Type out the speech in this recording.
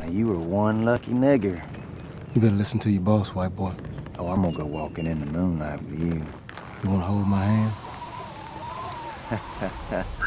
Now, you were one lucky nigger. You better listen to your boss, white boy. Oh, I'm gonna go walking in the moonlight with you. You wanna hold my hand?